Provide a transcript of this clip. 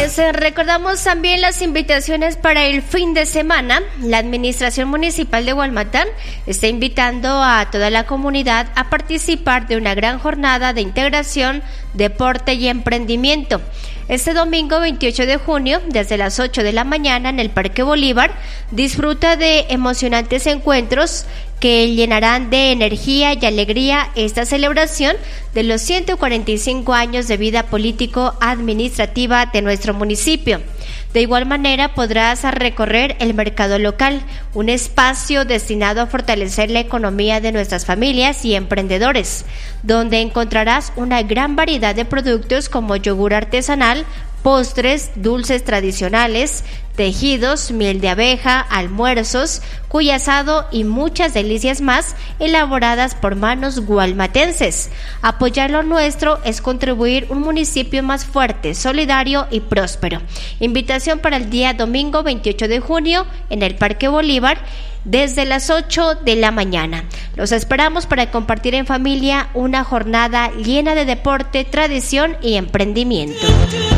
Pues recordamos también las invitaciones para el fin de semana. La Administración Municipal de Gualmatán está invitando a toda la comunidad a participar de una gran jornada de integración, deporte y emprendimiento. Este domingo 28 de junio, desde las 8 de la mañana en el Parque Bolívar, disfruta de emocionantes encuentros que llenarán de energía y alegría esta celebración de los 145 años de vida político-administrativa de nuestro municipio. De igual manera podrás recorrer el mercado local, un espacio destinado a fortalecer la economía de nuestras familias y emprendedores, donde encontrarás una gran variedad de productos como yogur artesanal, postres, dulces tradicionales, tejidos, miel de abeja, almuerzos, cuy asado y muchas delicias más elaboradas por manos gualmatenses. Apoyar lo nuestro es contribuir un municipio más fuerte, solidario y próspero. Invitación para el día domingo 28 de junio en el Parque Bolívar desde las 8 de la mañana. Los esperamos para compartir en familia una jornada llena de deporte, tradición y emprendimiento.